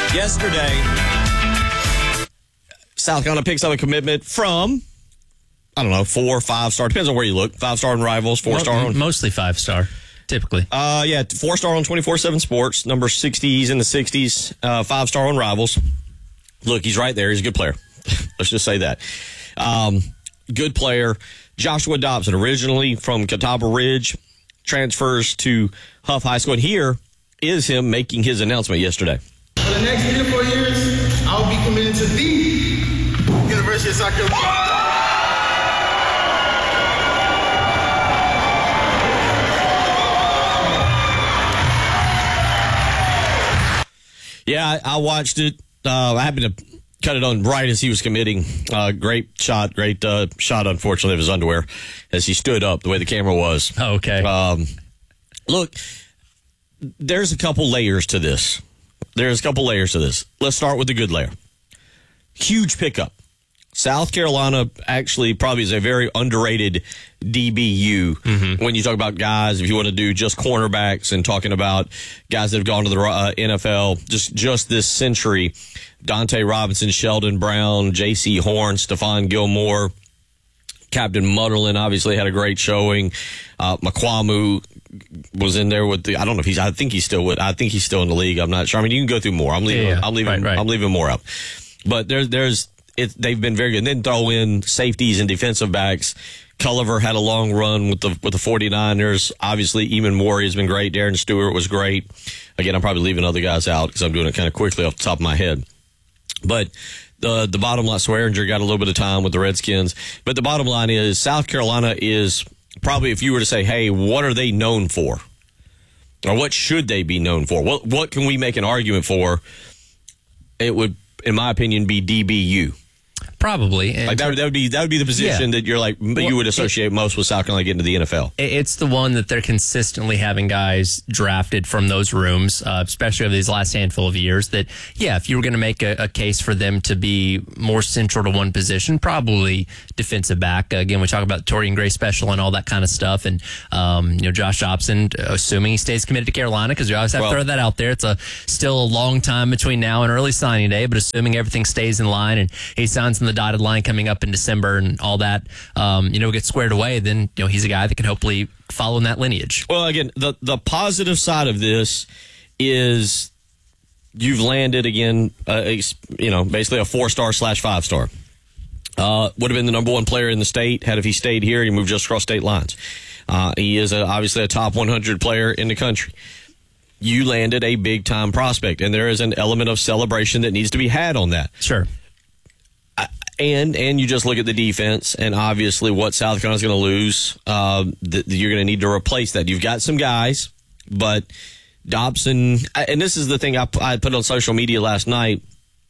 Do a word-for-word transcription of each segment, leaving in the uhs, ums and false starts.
Yesterday, South Carolina picks up a commitment from, I don't know, four or five star. Depends on where you look. Five star on Rivals, four star on. Mostly five star, typically. Uh, yeah, four star on twenty-four seven Sports. Number sixties in the sixties. Uh, five star on Rivals. Look, he's right there. He's a good player. Let's just say that. Um, good player. Joshua Dobson, originally from Catawba Ridge, transfers to Huff High School. And here is him making his announcement yesterday. For the next three to four years, I will be committed to the University of South Carolina. Yeah, I, I watched it. Uh, I happened to cut it on right as he was committing. Uh, great shot, great uh, shot, unfortunately, of his underwear as he stood up, the way the camera was. Oh, okay. Um, look, there's a couple layers to this. There's a couple layers to this. Let's start with the good layer. Huge pickup. South Carolina actually probably is a very underrated D B U mm-hmm. when you talk about guys, if you want to do just cornerbacks and talking about guys that have gone to the uh, N F L just, just this century. Dante Robinson, Sheldon Brown, J C Horn, Stephon Gilmore, Captain Mutterlin obviously had a great showing. Uh, McQuamu was in there with the, I don't know if he's, I think he's still with, I think he's still in the league. I'm not sure. I mean, you can go through more. I'm leaving, yeah, yeah. I'm leaving, right, right. I'm leaving more out. But there's, there's, it, they've been very good. And then throw in safeties and defensive backs. Culliver had a long run with the with the 49ers. Obviously, Eamon Morey has been great. Darren Stewart was great. Again, I'm probably leaving other guys out because I'm doing it kind of quickly off the top of my head. But the the bottom line, Swearinger got a little bit of time with the Redskins. But the bottom line is South Carolina is probably, if you were to say, hey, what are they known for? Or what should they be known for? What what can we make an argument for? It would, in my opinion, be D B U. Probably. Like that, that would be that would be the position yeah. that you're like well, you would associate it, most with South Carolina getting to the N F L. It's the one that they're consistently having guys drafted from those rooms, uh, especially over these last handful of years. That yeah, if you were going to make a, a case for them to be more central to one position, probably defensive back. Uh, again, we talk about Torian Gray special and all that kind of stuff, and um, you know Josh Dobson, assuming he stays committed to Carolina, because you always have well, to throw that out there. It's a still a long time between now and early signing day, but assuming everything stays in line and he signs in the dotted line coming up in December and all that, um, you know, gets squared away, then, you know, he's a guy that can hopefully follow in that lineage. Well, again, the, the positive side of this is you've landed, again, uh, you know, basically a four-star slash five-star. Uh, would have been the number one player in the state had if he stayed here. He moved just across state lines. Uh, he is a, obviously a top one hundred player in the country. You landed a big-time prospect, and there is an element of celebration that needs to be had on that. Sure. And and you just look at the defense, and obviously what South Carolina's going to lose, uh, th- you're going to need to replace that. You've got some guys, but Dobson, and this is the thing I, I put on social media last night,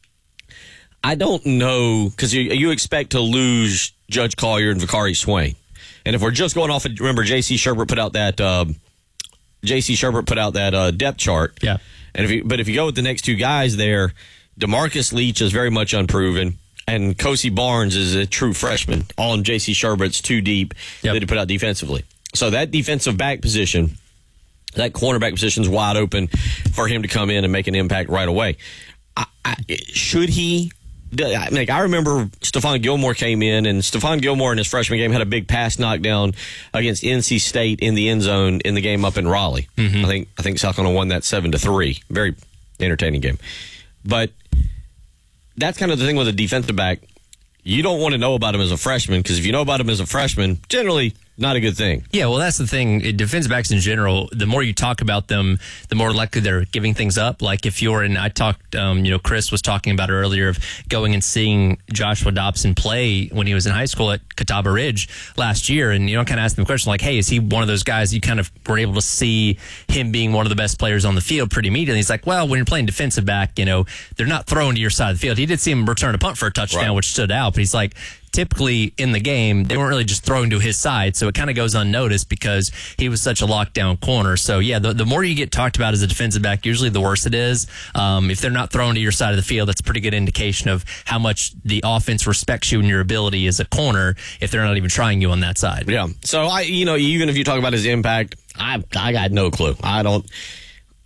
I don't know, because you, you expect to lose Judge Collier and Vicari Swain. And if we're just going off, of, remember J C Sherbert put out that uh, J C Sherbert put out that uh, depth chart. Yeah. And if you, but if you go with the next two guys there, DeMarcus Leach is very much unproven. And Kosi Barnes is a true freshman on J C Sherbert's too deep yep. that he put out defensively. So that defensive back position, that cornerback position is wide open for him to come in and make an impact right away. I, I, should he? I, mean, I remember Stephon Gilmore came in, and Stephon Gilmore in his freshman game had a big pass knockdown against N C State in the end zone in the game up in Raleigh. Mm-hmm. I think I think South Carolina won that seven to three. Very entertaining game, but. That's kind of the thing with a defensive back. You don't want to know about him as a freshman, because if you know about him as a freshman, generally not a good thing. Yeah, well, that's the thing. Defensive backs in general, the more you talk about them, the more likely they're giving things up. Like if you're in, I talked, um, you know, Chris was talking about earlier of going and seeing Joshua Dobson play when he was in high school at Catawba Ridge last year. And, you know, kind of asked him the question like, hey, is he one of those guys you kind of were able to see him being one of the best players on the field pretty immediately? He's like, well, when you're playing defensive back, you know, they're not throwing to your side of the field. He did see him return a punt for a touchdown, right, which stood out, but he's like, typically in the game, they weren't really just throwing to his side, so it kind of goes unnoticed because he was such a lockdown corner. So, yeah, the, the more you get talked about as a defensive back, usually the worse it is. Um, if they're not throwing to your side of the field, that's a pretty good indication of how much the offense respects you and your ability as a corner if they're not even trying you on that side. Yeah. So, I, you know, even if you talk about his impact, I I got no clue. I don't.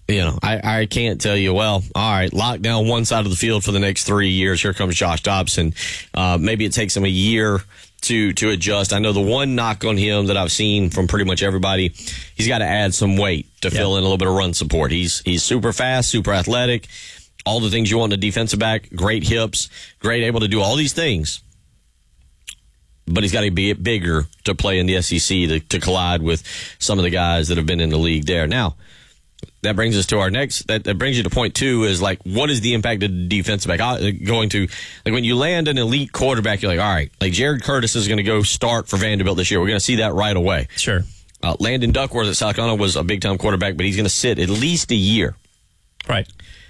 You know, I, I can't tell you, well, all right, lock down one side of the field for the next three years. Here comes Josh Dobson. Uh, maybe it takes him a year to to adjust. I know the one knock on him that I've seen from pretty much everybody, he's got to add some weight to yeah. fill in a little bit of run support. He's he's super fast, super athletic, all the things you want in a defensive back, great hips, great able to do all these things. But he's got to be bigger to play in the S E C to, to collide with some of the guys that have been in the league there. Now, that brings us to our next, that, that brings you to point two is like, what is the impact of the defensive back? I, going to, like when you land an elite quarterback, you're like, all right, like Jared Curtis is going to go start for Vanderbilt this year. We're going to see that right away. Sure. Uh, Landon Duckworth at South Carolina was a big-time quarterback, but he's going to sit at least a year. Right.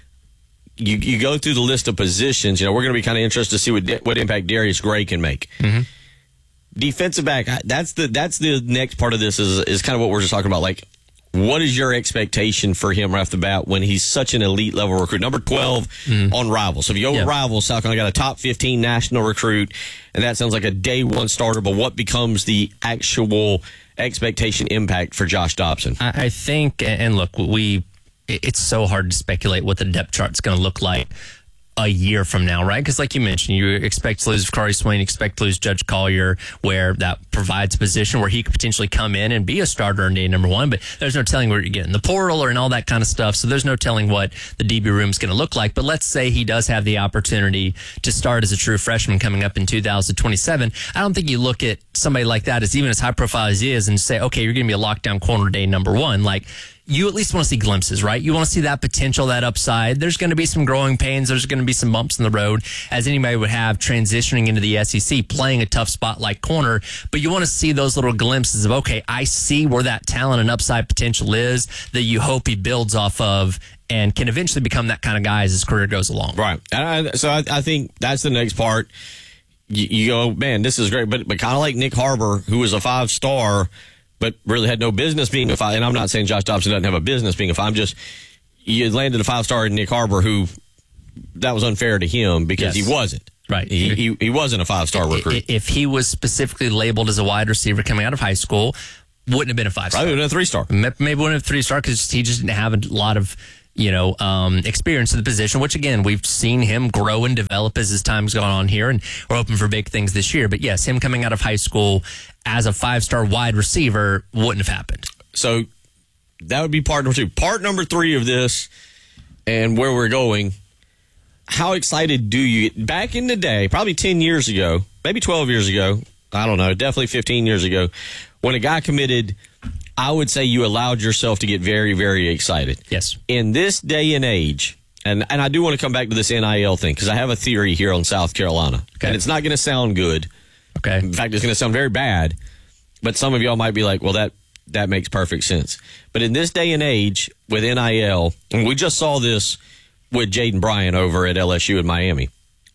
You you go through the list of positions, you know, we're going to be kind of interested to see what what impact Darius Gray can make. Mm-hmm. Defensive back, that's the that's the next part of this is is kind of what we're just talking about. Like, what is your expectation for him right off the bat when he's such an elite level recruit? Number twelve mm-hmm. on Rivals. So if you go yeah. with Rivals, South Carolina got a top fifteen national recruit, and that sounds like a day one starter, but what becomes the actual expectation impact for Josh Dobson? I, I think, and look, we it's so hard to speculate what the depth chart's going to look like a year from now, right? Because like you mentioned, you expect to lose Kari Swain, expect to lose Judge Collier, where that provides a position where he could potentially come in and be a starter on day number one, but there's no telling where you get in the portal or and all that kind of stuff, so there's no telling what the D B room is going to look like. But let's say he does have the opportunity to start as a true freshman coming up in two thousand twenty-seven. I don't think you look at somebody like that as even as high profile as he is and say, okay, you're going to be a lockdown corner day number one. Like, you at least want to see glimpses, right? You want to see that potential, that upside. There's going to be some growing pains. There's going to be some bumps in the road, as anybody would have transitioning into the S E C, playing a tough spot like corner. But you want to see those little glimpses of, okay, I see where that talent and upside potential is that you hope he builds off of and can eventually become that kind of guy as his career goes along. Right. And I, so I, I think that's the next part. You, you go, man, this is great. But, but kind of like Nick Harbor, who was a five-star, but really had no business being a five. And I'm not saying Josh Dobson doesn't have a business being a five. I'm just, you landed a five-star in Nick Harbor, who that was unfair to him because yes. he wasn't. Right. He, he he wasn't a five-star recruit. If he was specifically labeled as a wide receiver coming out of high school, wouldn't have been a five-star. Probably would have been a three-star. Maybe wouldn't have three-star because he just didn't have a lot of, you know, um, experience in the position, which, again, we've seen him grow and develop as his time's gone on here, and we're hoping for big things this year. But, yes, him coming out of high school as a five-star wide receiver wouldn't have happened. So that would be part number two. Part number three of this and where we're going, how excited do you get? Back in the day, probably ten years ago, maybe twelve years ago, I don't know, definitely fifteen years ago, when a guy committed, I would say you allowed yourself to get very, very excited. Yes. In this day and age, and, and I do want to come back to this N I L thing because I have a theory here on South Carolina. Okay. And it's not going to sound good. Okay. In fact, it's going to sound very bad. But some of y'all might be like, well, that, that makes perfect sense. But in this day and age with N I L, and we just saw this with Jaden Bryant over at L S U in Miami.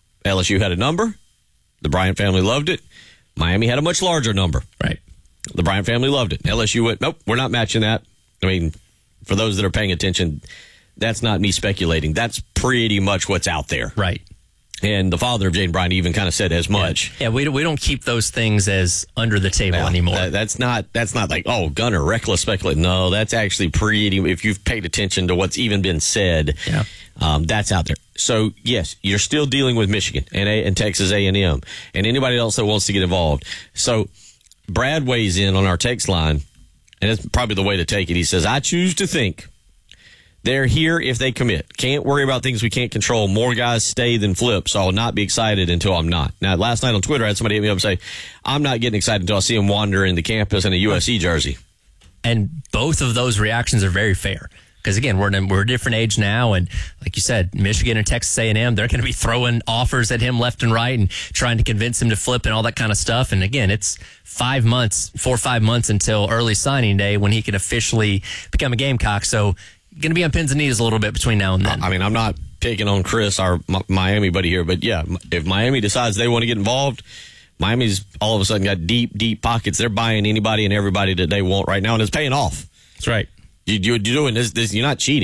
L S U had a number. The Bryant family loved it. Miami had a much larger number. Right. The Bryant family loved it. L S U went, nope, we're not matching that. I mean, for those that are paying attention, that's not me speculating. That's pretty much what's out there. Right. And the father of Jaden Bryant even kind of said as much. Yeah, yeah we, don't, we don't keep those things as under the table yeah, anymore. That, that's not that's not like, oh, Gunner, reckless speculation. No, that's actually pretty, if you've paid attention to what's even been said, yeah. um, that's out there. So, yes, you're still dealing with Michigan and, a, and Texas A and M and anybody else that wants to get involved. So, Brad weighs in on our text line, and it's probably the way to take it. He says, I choose to think they're here if they commit. Can't worry about things we can't control. More guys stay than flip, so I'll not be excited until I'm not. Now, last night on Twitter, I had somebody hit me up and say, I'm not getting excited until I see him wander in the campus in a U S C jersey. And both of those reactions are very fair. Because, again, we're in a, we're a different age now, and like you said, Michigan and Texas A and M, they're going to be throwing offers at him left and right and trying to convince him to flip and all that kind of stuff. And, again, it's five months, four or five months until early signing day when he can officially become a Gamecock. So, going to be on pins and needles a little bit between now and then. I mean, I'm not picking on Chris, our Miami buddy here, but, yeah, if Miami decides they want to get involved, Miami's all of a sudden got deep, deep pockets. They're buying anybody and everybody that they want right now, and it's paying off. That's right. You, you're doing this, this. You're not cheating.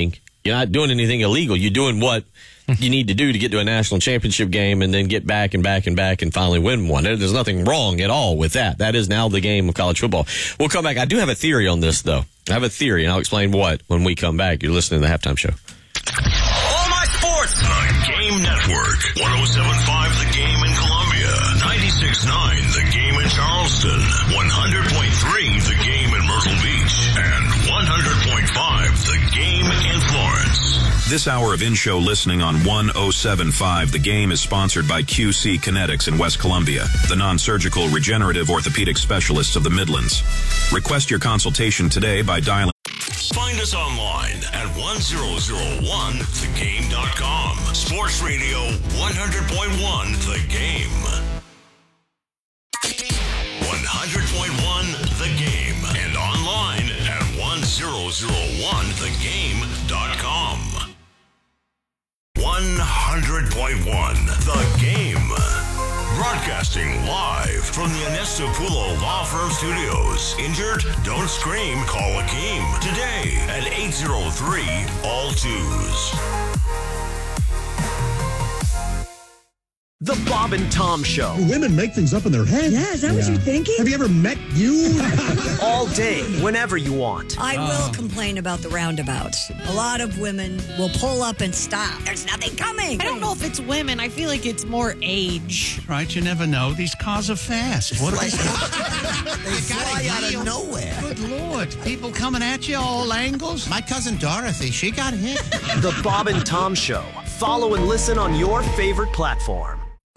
You're not doing anything illegal. You're doing what you need to do to get to a national championship game and then get back and back and back and finally win one. There's nothing wrong at all with that. That is now the game of college football. We'll come back. I do have a theory on this, though. I have a theory, and I'll explain what when we come back. You're listening to the Halftime Show. All my sports. The Game Network. one oh seven point five The Game in Columbia. ninety-six point nine The Game in Charleston. one hundred point three The Game in Myrtle Beach. And one hundred point five The Game in Florence. This hour of in-show listening on one oh seven point five The Game is sponsored by Q C Kinetics in West Columbia, the non-surgical regenerative orthopedic specialists of the Midlands. Request your consultation today by dialing. Find us online at one thousand one the game dot com. Sports Radio one hundred point one The Game. one hundred point one The Game. And online at one thousand one the game dot com. one hundred point one The Game. Broadcasting live from the Anestapulo Law Firm Studios. Injured? Don't scream. Call Akeem today at eight oh three all twos. The Bob and Tom Show. Do women make things up in their head? Yeah, is that yeah. what you're thinking? Have you ever met you? All day, whenever you want. I will oh. complain about the roundabouts. A lot of women will pull up and stop. There's nothing coming. I don't know if it's women. I feel like it's more age. Right, you never know. These cars are fast. What are they? They fly out of nowhere. Good Lord. People coming at you all angles. My cousin Dorothy, she got hit. The Bob and Tom Show. Follow and listen on your favorite platform.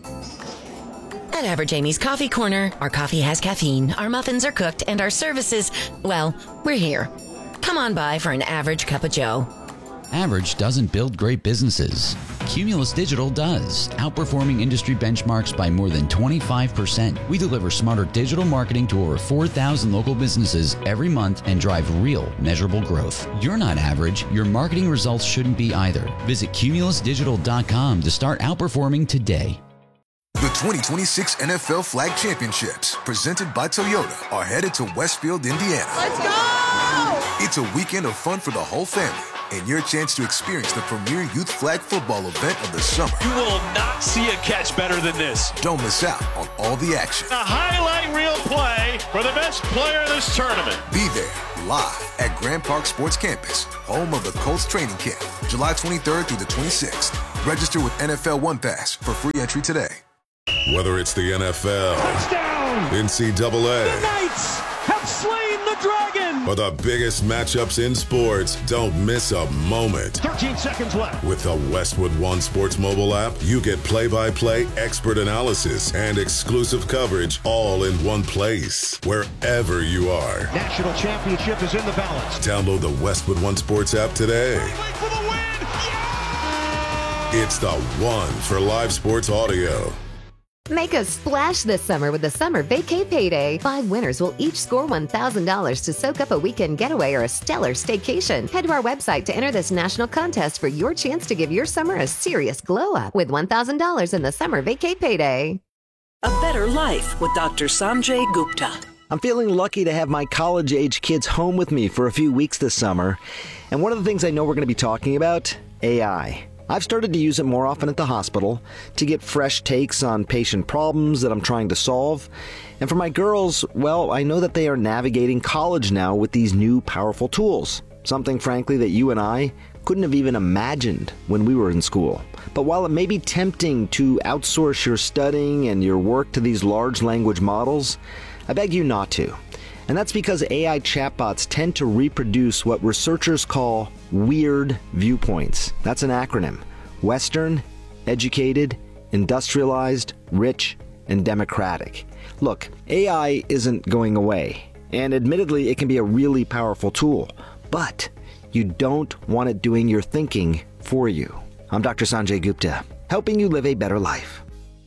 At Average Amy's Coffee Corner, our coffee has caffeine, our muffins are cooked, and our services, well, we're here. Come on by for an average cup of joe. Average doesn't build great businesses. Cumulus Digital does, outperforming industry benchmarks by more than twenty-five percent. We deliver smarter digital marketing to over four thousand local businesses every month and drive real, measurable growth. You're not average. Your marketing results shouldn't be either. Visit cumulus digital dot com to start outperforming today. The twenty twenty-six N F L Flag Championships, presented by Toyota, are headed to Westfield, Indiana. Let's go! It's a weekend of fun for the whole family, and your chance to experience the premier youth flag football event of the summer. You will not see a catch better than this. Don't miss out on all the action. A highlight reel play for the best player in this tournament. Be there, live at Grand Park Sports Campus, home of the Colts training camp, July twenty-third through the twenty-sixth. Register with N F L One Pass for free entry today. Whether it's the N F L, touchdown, N C double A, the Knights have slain the dragon, or the biggest matchups in sports, don't miss a moment. thirteen seconds left. With the Westwood One Sports mobile app, you get play-by-play expert analysis and exclusive coverage all in one place, wherever you are. National championship is in the balance. Download the Westwood One Sports app today. For the win. Yeah! It's the one for live sports audio. Make a splash this summer with the Summer Vacay Payday. Five winners will each score one thousand dollars to soak up a weekend getaway or a stellar staycation. Head to our website to enter this national contest for your chance to give your summer a serious glow-up with one thousand dollars in the Summer Vacay Payday. A better life with Doctor Sanjay Gupta. I'm feeling lucky to have my college-age kids home with me for a few weeks this summer. And one of the things I know we're going to be talking about, A I. I've started to use it more often at the hospital to get fresh takes on patient problems that I'm trying to solve. And for my girls, well, I know that they are navigating college now with these new powerful tools. Something, frankly, that you and I couldn't have even imagined when we were in school. But while it may be tempting to outsource your studying and your work to these large language models, I beg you not to. And that's because A I chatbots tend to reproduce what researchers call weird viewpoints. That's an acronym. Western, educated, industrialized, rich, and democratic. Look, A I isn't going away. And admittedly, it can be a really powerful tool. But you don't want it doing your thinking for you. I'm Doctor Sanjay Gupta, helping you live a better life.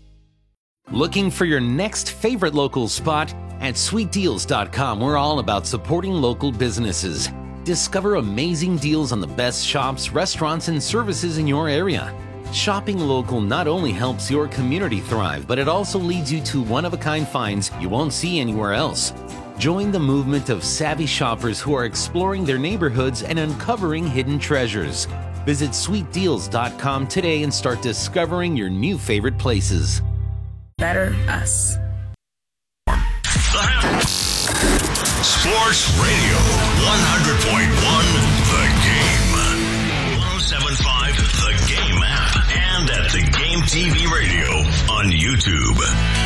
Looking for your next favorite local spot? At sweet deals dot com, we're all about supporting local businesses. Discover amazing deals on the best shops, restaurants, and services in your area. Shopping local not only helps your community thrive, but it also leads you to one-of-a-kind finds you won't see anywhere else. Join the movement of savvy shoppers who are exploring their neighborhoods and uncovering hidden treasures. Visit sweet deals dot com today and start discovering your new favorite places. Better us. Sports Radio one hundred point one The Game. one oh seven point five The Game app and at The Game T V Radio on YouTube.